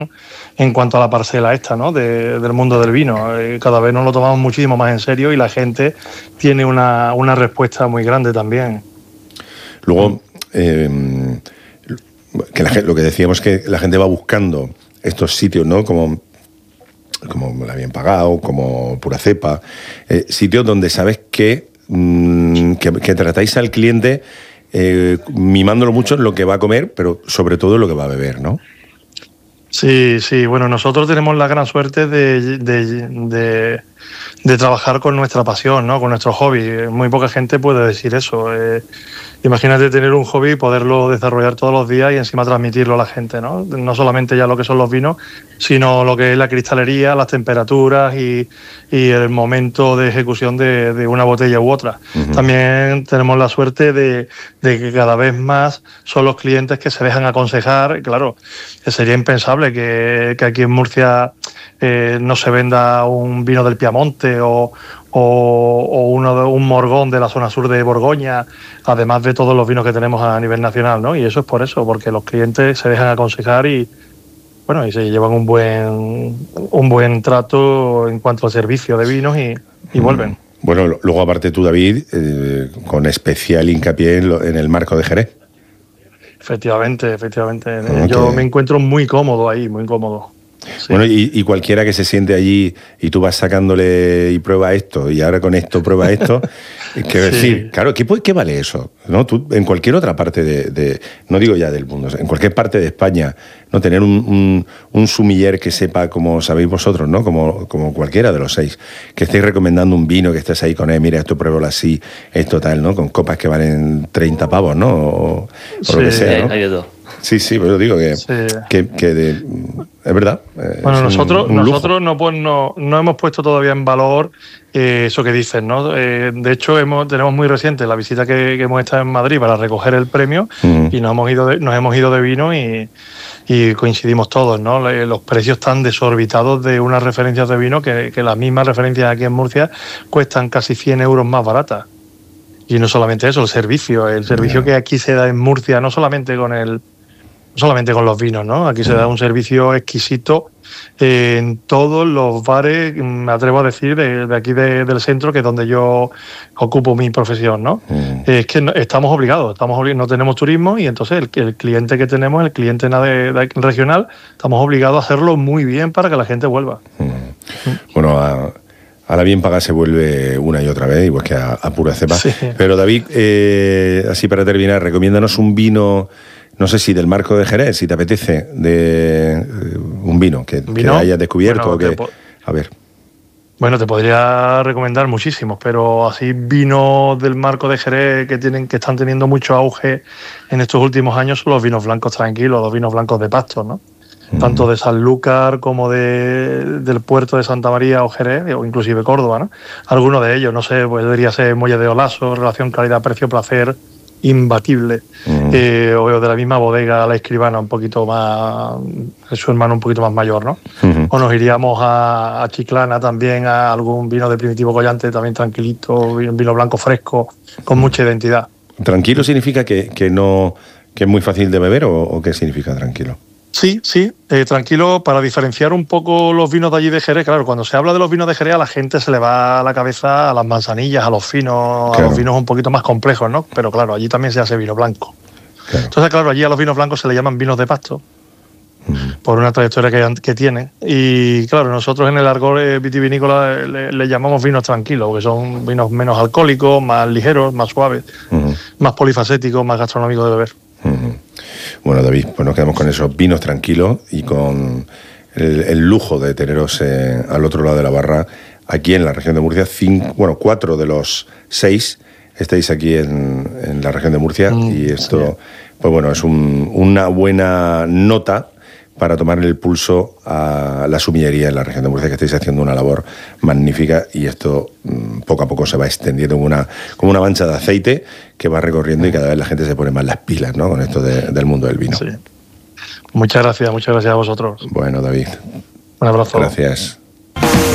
en cuanto a la parcela esta, ¿no? Del mundo del vino. Cada vez nos lo tomamos muchísimo más en serio y la gente tiene una respuesta muy grande también. Luego, lo que decíamos, que la gente va buscando estos sitios, ¿no? Como La Bien Pagado, como Pura Cepa, sitios donde sabes que tratáis al cliente mimándolo mucho en lo que va a comer, pero sobre todo en lo que va a beber, ¿no? Sí, bueno, nosotros tenemos la gran suerte de trabajar con nuestra pasión, ¿no? Con nuestro hobby. Muy poca gente puede decir eso. Imagínate tener un hobby y poderlo desarrollar todos los días y encima transmitirlo a la gente, ¿no? No solamente ya lo que son los vinos, sino lo que es la cristalería, las temperaturas y el momento de ejecución de una botella u otra. Uh-huh. También tenemos la suerte de que cada vez más son los clientes que se dejan aconsejar. Claro, sería impensable que aquí en Murcia no se venda un vino del Piamonte o un Morgón de la zona sur de Borgoña, además de todos los vinos que tenemos a nivel nacional, ¿no? Y eso es por eso, porque los clientes se dejan aconsejar y se llevan un buen trato en cuanto al servicio de vinos y vuelven. Bueno, luego aparte tú, David, con especial hincapié en el marco de Jerez. Efectivamente. Yo me encuentro muy cómodo ahí, muy cómodo. Sí. Bueno, y cualquiera que se siente allí y tú vas sacándole y prueba esto y ahora con esto prueba esto, quiero decir, claro, ¿qué vale eso? ¿No? Tú, en cualquier otra parte no digo ya del mundo, en cualquier parte de España, no tener un sumiller que sepa, como sabéis vosotros, ¿no? Como cualquiera de los 6, que estéis recomendando un vino, que estés ahí con él, mira, esto pruébalo así, esto tal, ¿no? Con copas que valen 30 pavos, ¿no? O lo que sea, ¿no? Hay de todo. Sí, pero digo que es verdad. Bueno, nosotros no hemos puesto todavía en valor eso que dices, ¿no? De hecho, tenemos muy reciente la visita que hemos estado en Madrid para recoger el premio y nos hemos ido de vino y coincidimos todos, ¿no? Los precios tan desorbitados de unas referencias de vino que las mismas referencias aquí en Murcia cuestan casi 100 euros más baratas. Y no solamente eso, el servicio que aquí se da en Murcia, no solamente con los vinos, ¿no? Aquí se da un servicio exquisito en todos los bares, me atrevo a decir, de aquí del centro, que es donde yo ocupo mi profesión, ¿no? Es que estamos obligados, no tenemos turismo y entonces el cliente que tenemos, el cliente regional, estamos obligados a hacerlo muy bien para que la gente vuelva. Bueno, a la Bien Pagada se vuelve una y otra vez, igual que a Pura Cepa. Sí. Pero David, así para terminar, recomiéndanos un vino, no sé si del marco de Jerez, si te apetece, de un vino que hayas descubierto. A ver. Bueno, te podría recomendar muchísimos, pero así vinos del marco de Jerez que están teniendo mucho auge en estos últimos años son los vinos blancos tranquilos, los vinos blancos de Pastos, ¿no? Tanto de Sanlúcar como del puerto de Santa María o Jerez, o inclusive Córdoba, ¿no? Algunos de ellos, no sé, pues debería ser Muelle de Olaso, relación calidad-precio-placer imbatible, o de la misma bodega La Escribana, un poquito más, su hermano un poquito más mayor, ¿no? O nos iríamos a Chiclana también, a algún vino de Primitivo Collante, también tranquilito, vino blanco fresco, con mucha identidad. ¿Tranquilo significa que es muy fácil de beber o qué significa tranquilo? Sí, tranquilo, para diferenciar un poco los vinos de allí de Jerez. Claro, cuando se habla de los vinos de Jerez a la gente se le va a la cabeza a las manzanillas, a los finos, claro, a los vinos un poquito más complejos, ¿no? Pero claro, allí también se hace vino blanco. Claro. Entonces, claro, allí a los vinos blancos se le llaman vinos de Pasto, por una trayectoria que tienen. Y claro, nosotros en el argot vitivinícola le llamamos vinos tranquilos, porque son vinos menos alcohólicos, más ligeros, más suaves, más polifacéticos, más gastronómicos de beber. Bueno, David, pues nos quedamos con esos vinos tranquilos y con el lujo de teneros al otro lado de la barra, aquí en la región de Murcia. 4 de los 6 estáis aquí en la región de Murcia y esto, pues bueno, es una buena nota para tomarle el pulso a la sumillería en la región de Murcia, que estáis haciendo una labor magnífica y esto poco a poco se va extendiendo como una mancha de aceite que va recorriendo y cada vez la gente se pone más las pilas, ¿no? Con esto del mundo del vino. Sí. Muchas gracias a vosotros. Bueno, David. Un abrazo. Gracias.